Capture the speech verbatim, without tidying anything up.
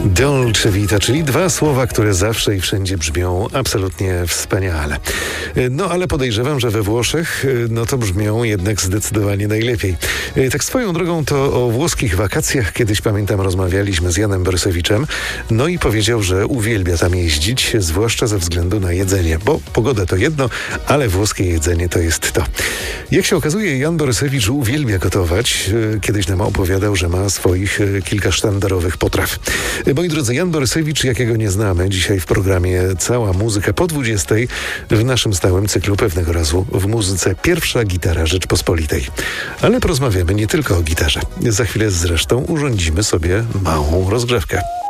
Dolce Vita, czyli dwa słowa, które zawsze i wszędzie brzmią absolutnie wspaniale. No ale podejrzewam, że we Włoszech no to brzmią jednak zdecydowanie najlepiej. Tak swoją drogą to o włoskich wakacjach kiedyś, pamiętam, rozmawialiśmy z Janem Borysewiczem, no i powiedział, że uwielbia tam jeździć, zwłaszcza ze względu na jedzenie, bo pogoda to jedno, ale włoskie jedzenie to jest to. Jak się okazuje, Jan Borysewicz uwielbia gotować. Kiedyś nam opowiadał, że ma swoich kilka sztandarowych potraw. Moi drodzy, Jan Borysewicz, jakiego nie znamy, dzisiaj w programie Cała muzyka po dwudziestej w naszym stałym cyklu Pewnego razu w muzyce Pierwsza gitara Rzeczpospolitej. Ale porozmawiamy nie tylko o gitarze. Za chwilę zresztą urządzimy sobie małą rozgrzewkę.